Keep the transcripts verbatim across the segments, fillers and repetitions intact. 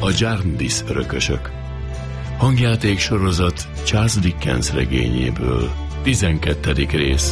A Jarndyce örökösök. Hangjáték sorozat Charles Dickens regényéből. tizenkettedik rész.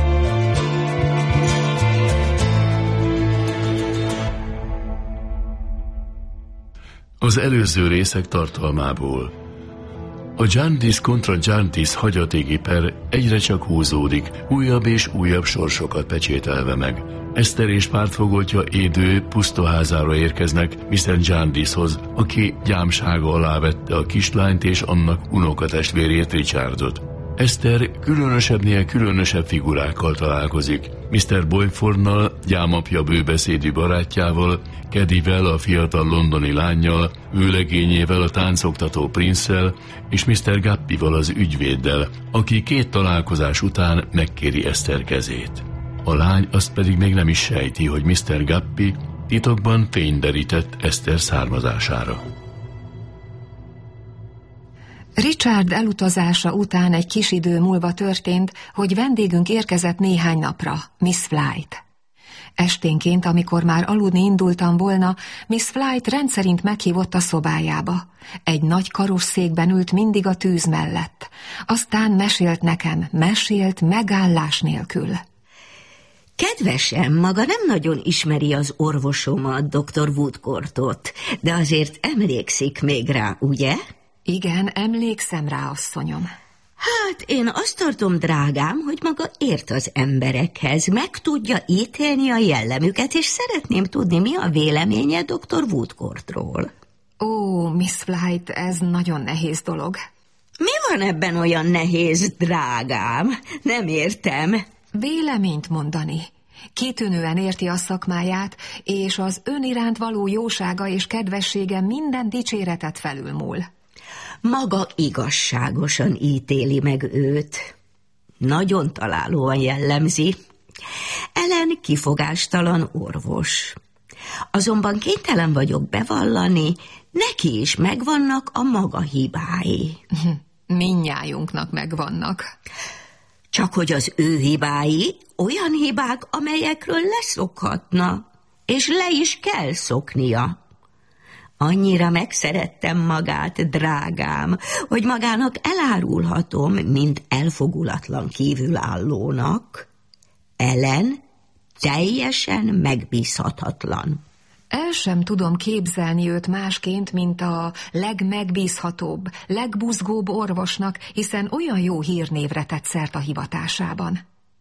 Az előző részek tartalmából. A Jarndyce kontra Jarndyce hagyatéki per egyre csak húzódik, újabb és újabb sorsokat pecsételve meg. Eszter és pártfogoltja Édő pusztaházára érkeznek miszter Jarndycehoz, aki gyámsága alá vette a kislányt és annak unokatestvérét, Richardot. Eszter különösebbnél különösebb figurákkal találkozik. miszter Boyfordnal, gyámapja bőbeszédű barátjával, Kedivel, a fiatal londoni lánnyal, vőlegényével, a táncoktató Prince-szel, és miszter Guppyval, az ügyvéddel, aki két találkozás után megkéri Eszter kezét. A lány azt pedig még nem is sejti, hogy miszter Guppy titokban fényderített Eszter származására. Richard elutazása után egy kis idő múlva történt, hogy vendégünk érkezett néhány napra, Miss Flite. Esténként, amikor már aludni indultam volna, Miss Flite rendszerint meghívott a szobájába. Egy nagy karosszékben ült mindig a tűz mellett. Aztán mesélt nekem, mesélt megállás nélkül. Kedvesem, maga nem nagyon ismeri az orvosomat, doktor Woodcourtot, de azért emlékszik még rá, ugye? Igen, emlékszem rá, asszonyom. Hát én azt tartom, drágám, hogy maga ért az emberekhez, meg tudja ítélni a jellemüket, és szeretném tudni, mi a véleménye doktor Woodcourtról. Ó, Miss Flite, ez nagyon nehéz dolog. Mi van ebben olyan nehéz, drágám? Nem értem. Véleményt mondani. Kitűnően érti a szakmáját, és az ön iránt való jósága és kedvessége minden dicséretet felülmúl. Maga igazságosan ítéli meg őt. Nagyon találóan jellemzi. Ellen kifogástalan orvos. Azonban kénytelen vagyok bevallani, neki is megvannak a maga hibái. Mindnyájunknak megvannak. Csak hogy az ő hibái olyan hibák, amelyekről leszokhatna, és le is kell szoknia. Annyira megszerettem magát, drágám, hogy magának elárulhatom, mint elfogulatlan kívülállónak. Ellen teljesen megbízhatatlan. El sem tudom képzelni őt másként, mint a legmegbízhatóbb, legbuzgóbb orvosnak, hiszen olyan jó hírnévre tett szert a hivatásában.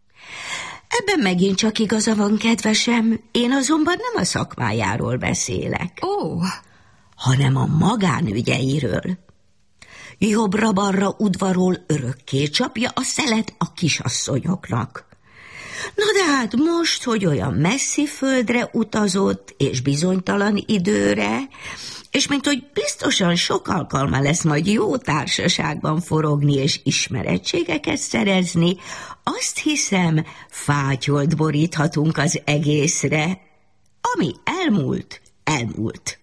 Ebben megint csak igaza van, kedvesem, én azonban nem a szakmájáról beszélek. Ó, hanem a magánügyeiről. Jobbra-balra udvarol, örökké csapja a szelet a kisasszonyoknak. Na de hát most, hogy olyan messzi földre utazott, és bizonytalan időre, és mint hogy biztosan sok alkalma lesz majd jó társaságban forogni és ismerettségeket szerezni, azt hiszem, fátyolt boríthatunk az egészre. Ami elmúlt, elmúlt.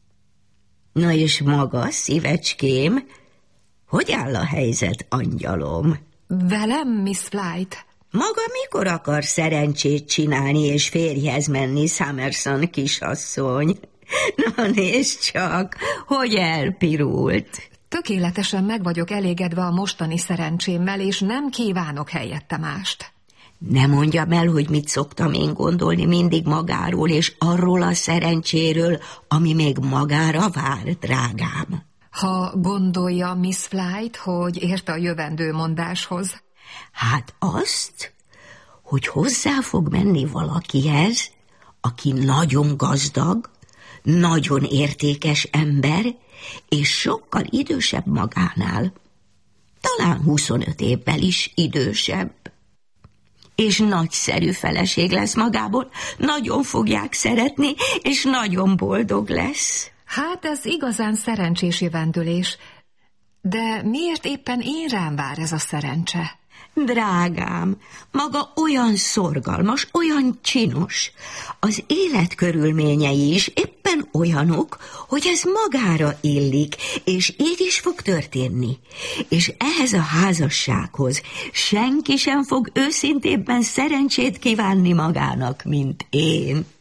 Na és maga, szívecském, hogy áll a helyzet, angyalom? Velem, Miss Flite? Maga mikor akar szerencsét csinálni és férjhez menni, Summerson kisasszony? Na nézd csak, hogy elpirult. Tökéletesen meg vagyok elégedve a mostani szerencsémmel, és nem kívánok helyette mást. Ne mondjam el, hogy mit szoktam én gondolni mindig magáról, és arról a szerencséről, ami még magára vár, drágám. Ha gondolja, Miss Flite, hogy ért a jövendő mondáshoz. Hát azt, hogy hozzá fog menni valakihez, aki nagyon gazdag, nagyon értékes ember, és sokkal idősebb magánál. Talán huszonöt évvel is idősebb. És nagyszerű feleség lesz magából, nagyon fogják szeretni, és nagyon boldog lesz. Hát ez igazán szerencsés jövendőlés. De miért éppen én rám vár ez a szerencse? Drágám, maga olyan szorgalmas, olyan csinos. Az élet körülményei is éppen olyanok, hogy ez magára illik, és így is fog történni. És ehhez a házassághoz senki sem fog őszintébben szerencsét kívánni magának, mint én.